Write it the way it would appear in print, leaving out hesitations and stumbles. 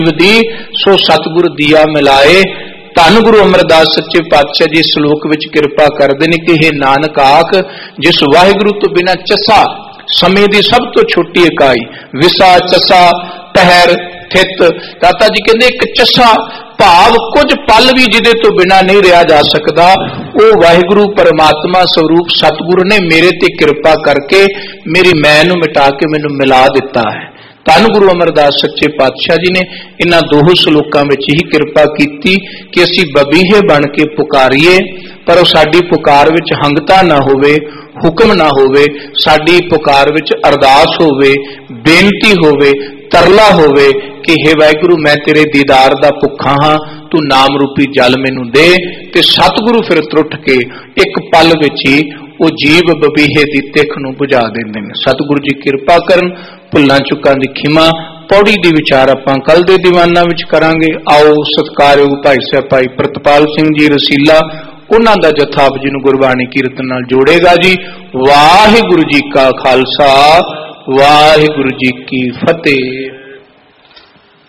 दी सो सतगुर दिया मिलाए। धन गुरु अमरदास सच्चे पातशाह जी श्लोक विच किरपा करदे ने कि हे नानक आख जिस वाहिगुरु तो बिना चसा समय की सब तो छोटी इकाई विसा चसा पहर थित। दाता जी कहते एक चसा भाव कुछ पल भी जिदे तो बिना नहीं रहा जा सकता, वो वाहिगुरु परमात्मा स्वरूप सतगुरु ने मेरे ते किरपा करके मेरी मैं नूं मिटा के मैनूं मिला दिता है। धन गुरु अमरदास सच्चे पातशाह जी ने इन्हां दो श्लोकां विच ही किरपा कीती कि असीं बबीहे बन के पुकारीए, पर साडी पुकार विच हंगता ना होवे, हुक्म ना होवे, साडी पुकार विच अरदास होवे, बेनती होवे, तरला होवे कि हे वाहिगुरु मैं तेरे दीदार दा भुखा हां, तू नाम रूपी जल मैनूं दे। ते सतगुरु फिर त्रुट के एक पल विच ही वो जीव बबीहे दी तिख नूं बुझा दिंदे ने। सतगुरु जी किरपा करन, भुल्लां चुकां दी खिमा। पौड़ी दी विचार आपां कल दे दीवाना विच करांगे। आओ सत्कारयोग भाई साहब भाई प्रतपाल सिंह जी रसीला उन्हां दा जथा आप जी नूं गुरबाणी कीरतन नाल जोड़ेगा जी। वाहिगुरु जी का खालसा वाहिगुरु जी की फतेह।